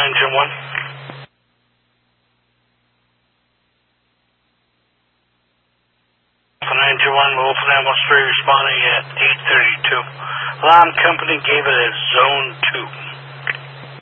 901. For 921, Wilson Ambulance 3 responding at 8:32. Alarm company gave it a zone 2.